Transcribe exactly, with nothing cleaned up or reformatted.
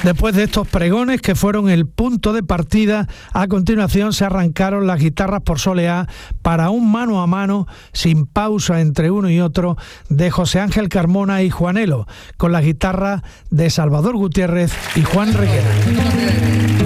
Después de estos pregones que fueron el punto de partida, a continuación se arrancaron las guitarras por soleá para un mano a mano, sin pausa entre uno y otro, de José Ángel Carmona y Juanelo, con las guitarras de Salvador Gutiérrez y Juan Reguera.